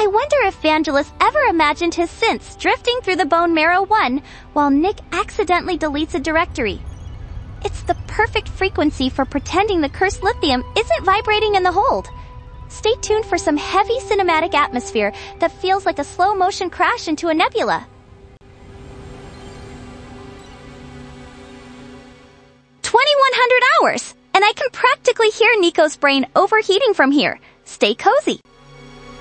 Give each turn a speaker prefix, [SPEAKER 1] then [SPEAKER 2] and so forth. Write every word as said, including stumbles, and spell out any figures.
[SPEAKER 1] I wonder if Vangelis ever imagined his synths drifting through the bone marrow one while Nick accidentally deletes a directory. It's the perfect frequency for pretending the cursed lithium isn't vibrating in the hold. Stay tuned for some heavy cinematic atmosphere that feels like a slow-motion crash into a nebula. twenty-one hundred hours! And I can practically hear Nico's brain overheating from here. Stay cozy.